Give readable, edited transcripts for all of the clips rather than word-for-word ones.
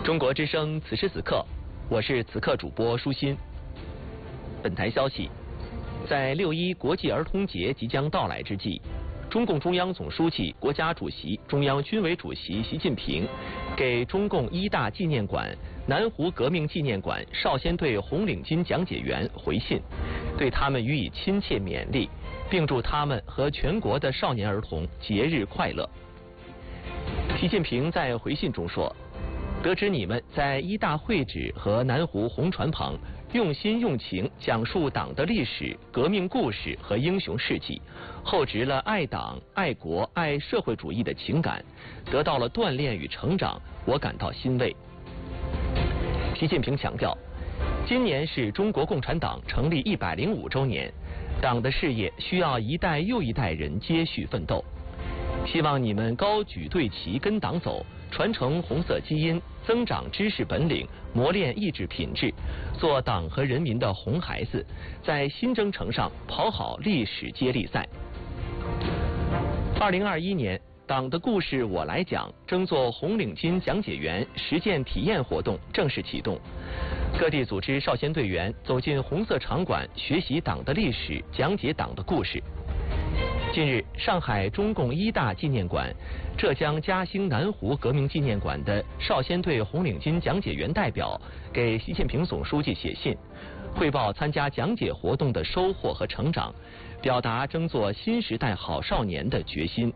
中国之声此时此刻，我是此刻主播舒心。本台消息，在6·1国际儿童节即将到来之际，中共中央总书记、国家主席、中央军委主席习近平给中共一大纪念馆、南湖革命纪念馆少先队红领巾讲解员回信，对他们予以亲切勉励，并祝他们和全国的少年儿童节日快乐。习近平在回信中说，得知你们在一大会址和南湖红船旁用心用情讲述党的历史、革命故事和英雄事迹，厚植了爱党、爱国、爱社会主义的情感，得到了锻炼与成长，我感到欣慰。习近平强调，今年是中国共产党成立105周年，党的事业需要一代又一代人接续奋斗。希望你们高举队旗跟党走，传承红色基因，增长知识本领，磨练意志品质，做党和人民的红孩子，在新征程上跑好历史接力赛。2021年，党的故事我来讲争做红领巾讲解员实践体验活动正式启动，各地组织少先队员走进红色场馆，学习党的历史，讲解党的故事。近日，上海中共一大纪念馆、浙江嘉兴南湖革命纪念馆的少先队红领巾讲解员代表给习近平总书记写信，汇报参加讲解活动的收获和成长，表达争做新时代好少年的决心。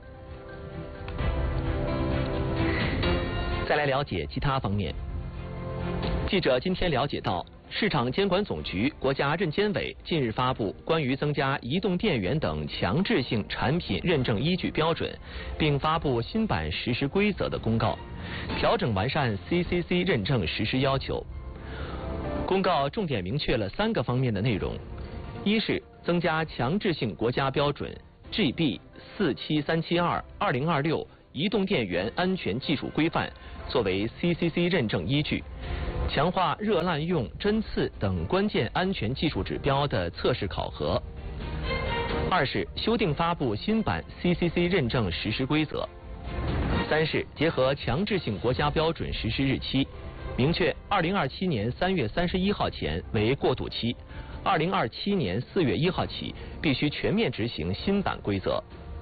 再来了解其他方面。记者今天了解到，市场监管总局、国家认监委近日发布关于增加移动电源等强制性产品认证依据标准，并发布新版实施规则的公告，调整完善 CCC 认证实施要求。公告重点明确了3个方面的内容：一是增加强制性国家标准 GB 47372-2026移动电源安全技术规范作为 CCC 认证依据，强化热滥用、针刺等关键安全技术指标的测试考核。二是修订发布新版 CCC 认证实施规则。三是结合强制性国家标准实施日期，明确2027年3月31号前为过渡期，2027年4月1号起必须全面执行新版规则。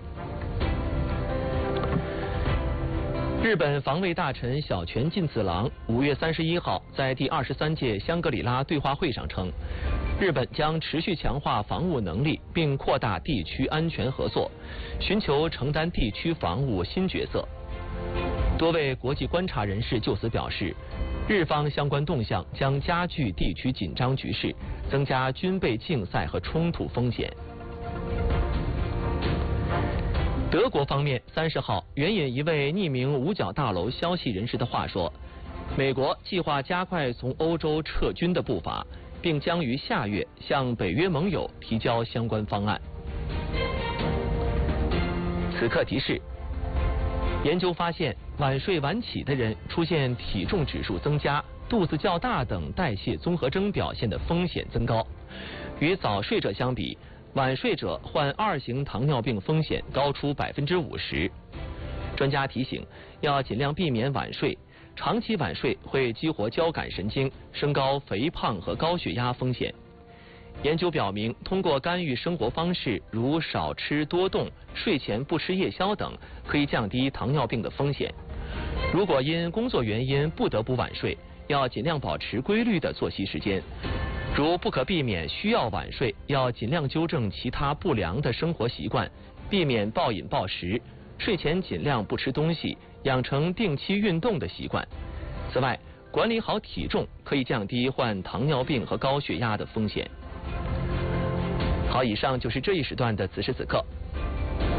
日本防卫大臣小泉进次郎5月31号在第23届香格里拉对话会上称，日本将持续强化防务能力，并扩大地区安全合作，寻求承担地区防务新角色。多位国际观察人士就此表示，日方相关动向将加剧地区紧张局势，增加军备竞赛和冲突风险。德国方面30号援引一位匿名五角大楼消息人士的话说，美国计划加快从欧洲撤军的步伐，并将于下月向北约盟友提交相关方案。此刻提示：研究发现，晚睡晚起的人出现体重指数增加、肚子较大等代谢综合征表现的风险增高。与早睡者相比，晚睡者患2型糖尿病风险高出50%。专家提醒，要尽量避免晚睡，长期晚睡会激活交感神经，升高肥胖和高血压风险。研究表明，通过干预生活方式，如少吃多动、睡前不吃夜宵等，可以降低糖尿病的风险。如果因工作原因不得不晚睡，要尽量保持规律的作息时间。如不可避免需要晚睡，要尽量纠正其他不良的生活习惯，避免暴饮暴食，睡前尽量不吃东西，养成定期运动的习惯。此外，管理好体重可以降低患糖尿病和高血压的风险。好，以上就是这一时段的此时此刻。